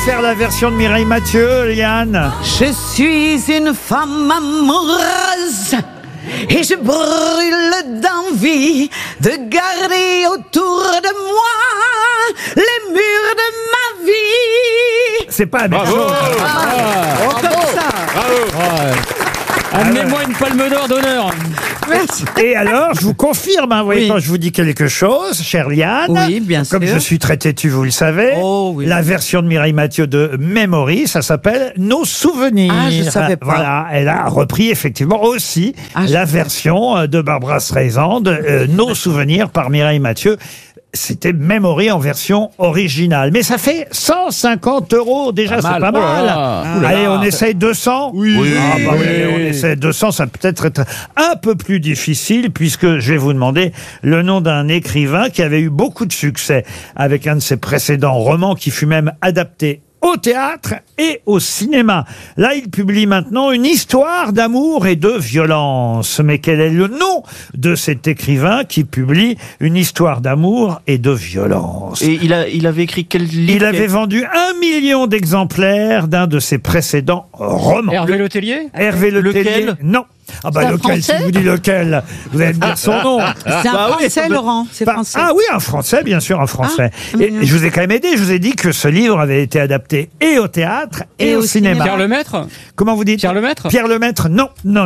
Faire la version de Mireille Mathieu, Liane. Je suis une femme amoureuse et je brûle d'envie de garder autour de moi les murs de ma vie. C'est pas la même chose. Comme ça. Amenez-moi une palme d'or d'honneur. Merci. Et alors, je vous confirme, vous voyez, Oui. quand je vous dis quelque chose, chère Liane, Oui, bien comme sûr. je suis très têtu, vous le savez, Oh, oui. la version de Mireille Mathieu de Memory, ça s'appelle Nos souvenirs. Ah, je savais pas. Voilà, elle a repris effectivement aussi la version de Barbra Streisand, Nos souvenirs par Mireille Mathieu. C'était Memory en version originale. Mais ça fait 150 €. Déjà, c'est pas mal. Allez, on essaye 200 ? Oui. On essaie 200, ça peut être un peu plus difficile puisque je vais vous demander le nom d'un écrivain qui avait eu beaucoup de succès avec un de ses précédents romans qui fut même adapté au théâtre et au cinéma. Là, il publie maintenant une histoire d'amour et de violence. Mais quel est le nom de cet écrivain qui publie une histoire d'amour et de violence? Et il avait écrit quel livre? Il avait vendu 1 million d'exemplaires d'un de ses précédents romans. Hervé Letellier. Hervé Letellier? Lequel? Non. Ah bah C'est un lequel, si Français je vous dis lequel, vous allez me dire son nom. C'est un Français, Laurent. C'est Bah, français. ah oui, un Français, bien sûr, un Français. Et je vous ai quand même aidé, je vous ai dit que ce livre avait été adapté et au théâtre et au cinéma. Pierre Lemaître. Comment vous dites? Pierre Lemaître. Pierre Lemaître, non. Non.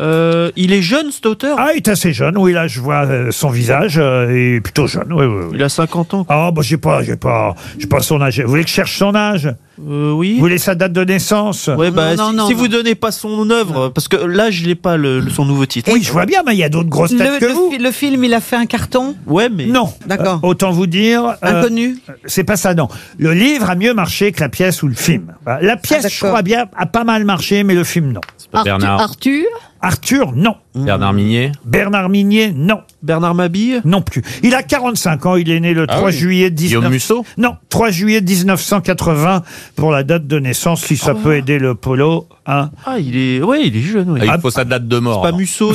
Il est jeune, cet auteur? Ah, il est assez jeune, oui, là, je vois son visage, il est plutôt jeune, oui. Il a 50 ans. Ah, bah, j'ai pas son âge. Vous voulez que je cherche son âge? Oui. Vous voulez sa date de naissance? Ouais, bah, Non, si non. vous donnez pas son œuvre, parce que là, je l'ai pas son nouveau titre. Oui, je vois bien, mais il y a d'autres grosses têtes que vous. Le film, il a fait un carton. Ouais, mais. Non. D'accord. Autant vous dire. Inconnu. C'est pas ça, non. Le livre a mieux marché que la pièce ou le film. La pièce, je d'accord. crois bien, a pas mal marché, mais le film, non. Arthur. Arthur, non. Bernard Minier. Bernard Minier, non. Bernard Mabille? Non plus. Il a 45 ans, il est né le 3 juillet Guillaume Musso? Non, 3 juillet 1980 pour la date de naissance, si ça peut aider le polo. Hein. Ah, il est jeune, oui. Il faut sa date de mort. Pas alors. Musso.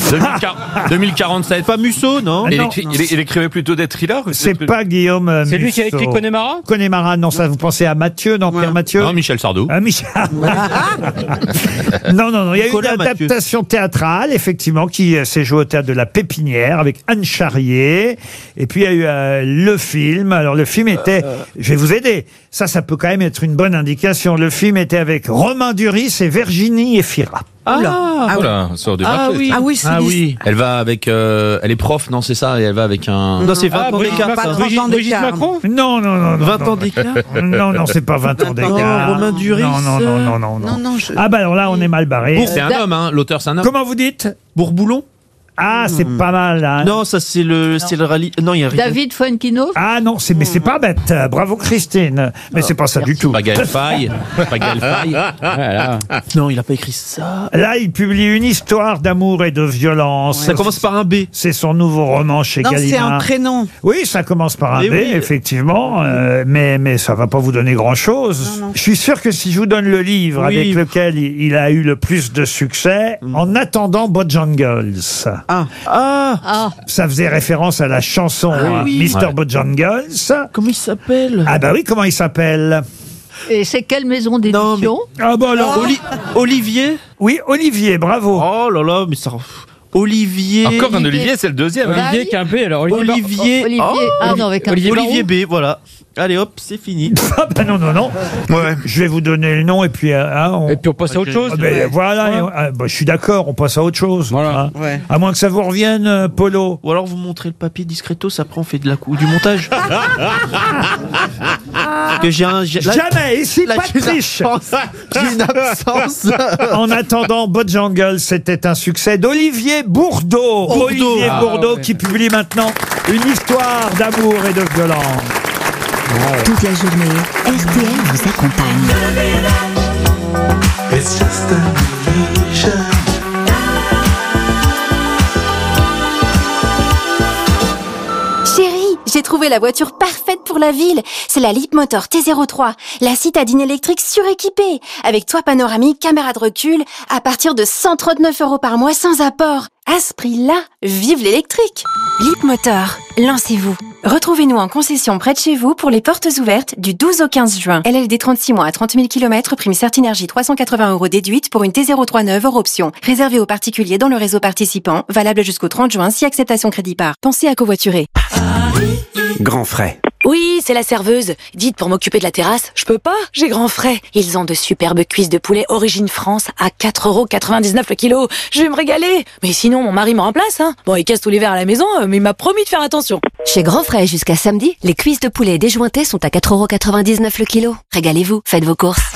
2047. Pas Musso, non? Non. Il écrivait plutôt des thrillers. C'est pas Guillaume C'est lui qui a Musso. écrit Connemara. Connemara, non, ça vous pensez à Mathieu, non, Pierre Mathieu? Non, Michel Sardou. Ah, Michel. Non, il y a eu une Nicolas Mathieu. adaptation théâtrale, effectivement, qui s'est jouée au théâtre de la Pépinière avec Anne Charrier. Et puis, il y a eu le film. Alors, le film était... Je vais vous aider. Ça peut quand même être une bonne indication. Le film était avec Romain Duris et Virginie Efira. Voilà, ça aurait dû marcher. oui. Ah oui, c'est Ah oui, elle va avec. Elle est prof, non, c'est ça, et elle va avec un. Non, c'est 20 ans Brigitte d'écart, Macron. ça. Brigitte- 30 Brigitte d'écart. Macron. Non. 20 ans d'écart? Non, c'est pas 20 ans d'écart. Romain Duris. Non. Non, je... Ah bah alors là, on est mal barré. C'est un homme, hein. L'auteur, c'est un homme. Comment vous dites? Bourboulon? Ah, c'est pas mal, hein. Non, ça, c'est le rallye. Non, il y a rien. David Fuenquinos. Ah non, mais c'est pas bête. Bravo Christine. Mais c'est pas ça du tout. Pas Gaël Faye. Pas Gaël Faye. Voilà. Non, il a pas écrit ça. Là, il publie une histoire d'amour et de violence. Ça commence par un B. C'est son nouveau roman chez Non, c'est Gallimard. un prénom. Oui, ça commence par un Mais B, oui. effectivement, mais ça va pas vous donner grand-chose. Non. Je suis sûr que si je vous donne le livre Oui. avec lequel il a eu le plus de succès, En attendant Bojangles, Ah, ça faisait référence à la chanson oui. Mr. Bojangles. Comment il s'appelle? Ah bah oui, comment il s'appelle? et c'est quelle maison d'édition? Ah bah alors, Olivier? oui, Olivier, bravo. Oh là là, mais ça. Olivier. Encore un Olivier, c'est le deuxième. hein. Olivier Quimpé, alors Olivier. Olivier. Ah non, avec un Olivier Olivier B, voilà. Allez hop, c'est fini. Ah bah non. Je vais vous donner le nom et puis... Et puis on passe à autre chose. Ah ben voilà, je suis d'accord, on passe à autre chose. Voilà. hein. Ouais. À moins que ça vous revienne, Polo. Ou alors vous montrez le papier discretos, après on fait de du montage. Que j'ai un. Jamais, ici, pas de triche. J'ai une absence. En attendant, Bojangles, c'était un succès d'Olivier Bourdeau. Olivier Ah, Bourdeau ouais. qui publie maintenant une histoire d'amour et de violence. Toute la journée, RTL vous accompagne. Chérie, j'ai trouvé la voiture parfaite pour sur la ville. C'est la Leapmotor T03, la citadine électrique suréquipée, avec toit panoramique, caméra de recul, à partir de 139 € par mois sans apport. À ce prix-là, vive l'électrique! Leapmotor, lancez-vous. Retrouvez-nous en concession près de chez vous pour les portes ouvertes du 12 au 15 juin. LLD 36 mois à 30 000 km, prime Certinergie 380 € déduite pour une T03 neuve hors option. Réservé aux particuliers dans le réseau participant, valable jusqu'au 30 juin si acceptation crédit par. Pensez à covoiturer. Grand frais. Oui, c'est la serveuse. Dites, pour m'occuper de la terrasse, je peux pas, j'ai grand frais. Ils ont de superbes cuisses de poulet origine France à 4,99 € le kilo. Je vais me régaler. Mais sinon, mon mari me remplace, hein. Bon, il casse tous les verres à la maison, mais il m'a promis de faire attention. Chez Grand Frais, jusqu'à samedi, les cuisses de poulet déjointées sont à 4,99 € le kilo. Régalez-vous, faites vos courses.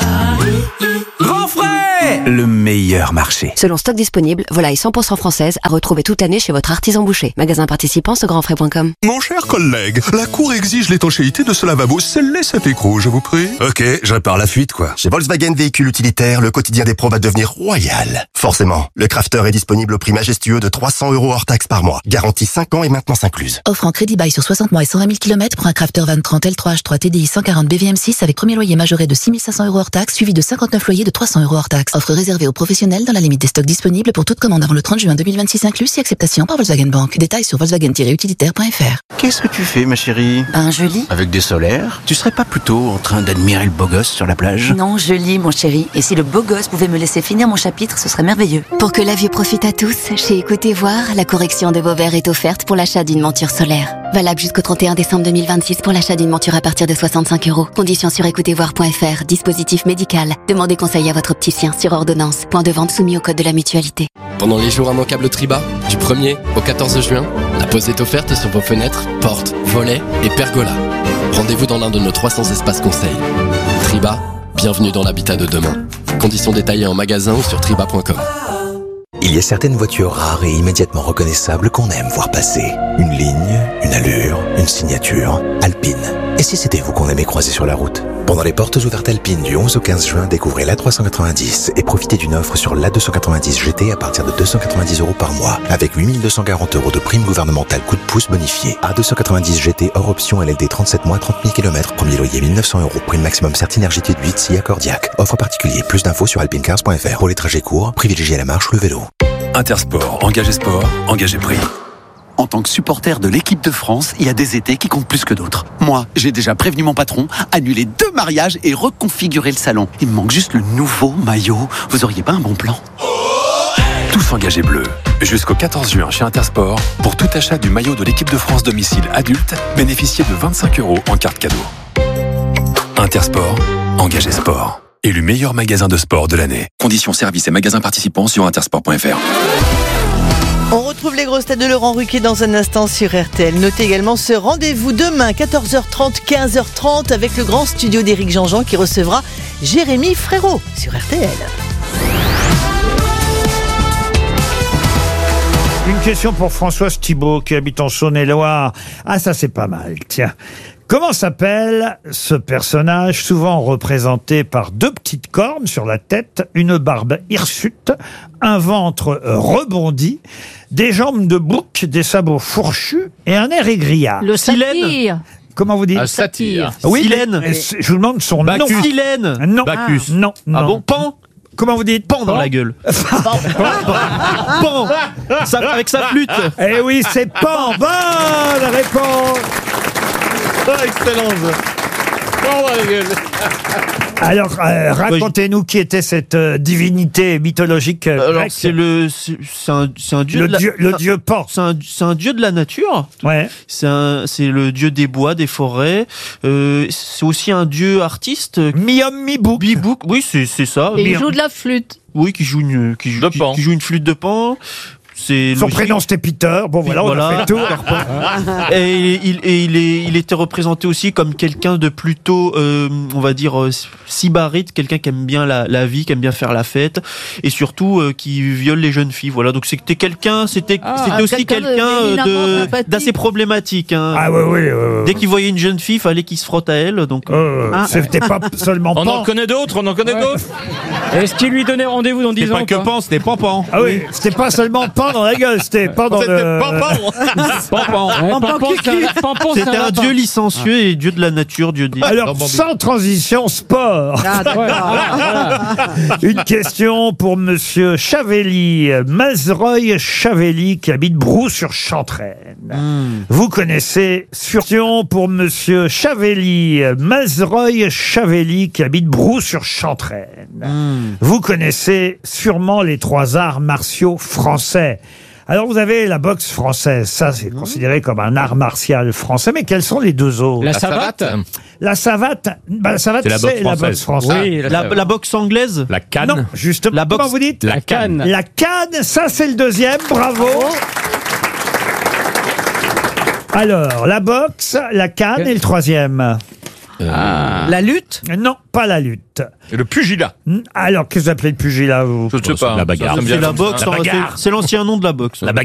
Grand frais! Le meilleur marché. Selon stock disponible, volaille 100% française à retrouver toute l'année chez votre artisan boucher. Magasin participant sur grandfrais.com. Mon cher collègue, la Cour exige l'étanchéité de ce lavabo. Scellez cet écrou, je vous prie. Ok, je répare la fuite, quoi. Chez Volkswagen Véhicules Utilitaires, le quotidien des pros va devenir royal. Forcément, le Crafter est disponible au prix majestueux de 300 € hors taxe par mois. Garantie 5 ans et maintenance incluse. Offre en crédit bail sur 60 mois et 120 000 km pour un Crafter Van 30 L3H3 TDI 140 BVM6 avec premier loyer majoré de 6 500 € hors taxe, suivi de 59 loyers de 300 € hors taxe. Offre réservée aux professionnels dans la limite des stocks disponibles pour toute commande avant le 30 juin 2026 inclus si acceptation par Volkswagen Bank. Détails sur volkswagen-utilitaire.fr. Qu'est-ce que tu fais, ma chérie? Je lis. Avec des solaires? Tu serais pas plutôt en train d'admirer le beau gosse sur la plage? Non, je lis, mon chéri. Et si le beau gosse pouvait me laisser finir mon chapitre, ce serait merveilleux. Pour que la vue profite à tous, chez Écoutez Voir, la correction de vos verres est offerte pour l'achat d'une monture solaire. Valable jusqu'au 31 décembre 2026 pour l'achat d'une monture à partir de 65 €. Conditions sur écoutezvoir.fr. Dispositif médical. Demandez conseil à votre opticien sur ordonnance. Point de vente soumis au code de la mutualité. Pendant les jours immanquables Triba, du 1er au 14 juin, la pause est offerte sur vos fenêtres, portes, volets et pergolas. Rendez-vous dans l'un de nos 300 espaces conseils. Triba, bienvenue dans l'habitat de demain. Conditions détaillées en magasin ou sur triba.com. Il y a certaines voitures rares et immédiatement reconnaissables qu'on aime voir passer. Une ligne, une allure, une signature. Alpine. Et si c'était vous qu'on aimait croiser sur la route? Pendant les portes ouvertes Alpine du 11 au 15 juin, découvrez l'A390 et profitez d'une offre sur l'A290 GT à partir de 290 € par mois, avec 8 240 € de prime gouvernementale coup de pouce bonifié. A290 GT hors option LLD 37 mois, 30 000 km, premier loyer 1 900 €, prime maximum Certinergie déduite si accordiaque. Offre particulier, plus d'infos sur alpinecars.fr. Pour les trajets courts, privilégiez la marche ou le vélo. Intersport, engagé sport, engagé prix. En tant que supporter de l'équipe de France, il y a des étés qui comptent plus que d'autres. Moi, j'ai déjà prévenu mon patron, annulé 2 mariages et reconfiguré le salon. Il me manque juste le nouveau maillot. Vous auriez pas un bon plan? Tous engagés bleus. Jusqu'au 14 juin chez Intersport, pour tout achat du maillot de l'équipe de France domicile adulte, bénéficiez de 25 € en carte cadeau. Intersport, engagé sport. Élu meilleur magasin de sport de l'année. Conditions services et magasins participants sur intersport.fr. On retrouve les grosses têtes de Laurent Ruquier dans un instant sur RTL. Notez également ce rendez-vous demain, 14h30, 15h30, avec le grand studio d'Éric Jean-Jean qui recevra Jérémy Frérot sur RTL. Une question pour Françoise Thibault qui habite en Saône-et-Loire. Ah, ça c'est pas mal, tiens. Comment s'appelle ce personnage souvent représenté par 2 petites cornes sur la tête, une barbe hirsute, un ventre rebondi, des jambes de bouc, des sabots fourchus et un air égrillard? Le satyre. Comment vous dites? Satyre. Oui, Silène. je vous demande son nom. Silène. Non. Bacchus. Non. Ah bon? Pan. Comment vous dites? Pan dans la gueule. Pan. Avec sa flûte. Eh oui, c'est Pan. Bonne réponse. Excellence. Pan dans la gueule. Alors, racontez-nous qui était cette divinité mythologique Alors, grecque. c'est un dieu le dieu Pan. C'est un dieu de la nature. Ouais. C'est le dieu des bois, des forêts. C'est aussi un dieu artiste. Mi-homme, mi-bouc. Mi-bouc, oui, c'est ça. Et il joue de la flûte. Oui, qui joue une flûte de Pan. Son prénom c'était Peter. Bon voilà, on a fait le tour. Et il était représenté aussi comme quelqu'un de plutôt, on va dire, sybarite, quelqu'un qui aime bien la vie, qui aime bien faire la fête, et surtout qui viole les jeunes filles. Voilà, donc c'était aussi quelqu'un d'assez problématique. Hein. Ah oui. Dès qu'il voyait une jeune fille, fallait qu'il se frotte à elle. Donc c'était pas seulement Pan. On en connaît d'autres. Est-ce qu'il lui donnait rendez-vous dans 10 ans? C'était pas que Pan, c'était Pampan. Ah oui, c'était pas seulement Pan. Pampon dans la gueule, c'était pas dans le... C'était un dieu licencieux et dieu de la nature, dieu des... Alors, sans transition, sport. Une question pour monsieur Chavelli, Mazereuil Chavelli, qui habite Brou-sur-Chantraine. Vous connaissez surtout pour monsieur Chavelli, Mazereuil Chavelli, qui habite Brou-sur-Chantraine. Vous connaissez sûrement les 3 arts martiaux français. Alors vous avez la boxe française, ça c'est considéré comme un art martial français, mais quels sont les 2 autres? La savate. La savate, la savate c'est la boxe française. Oui, La boxe anglaise. La canne. Non, justement, La boxe- comment vous dites? La canne. La canne, ça c'est le 2e, bravo. Alors, la boxe, la canne et le 3e. La lutte? Non, pas la lutte. Et le pugilat. Alors, qu'est-ce que vous appelez le pugilat, vous? Je ne sais pas. La bagarre. Ça me C'est vient la comme ça. boxe, La bagarre. c'est l'ancien nom de la boxe. La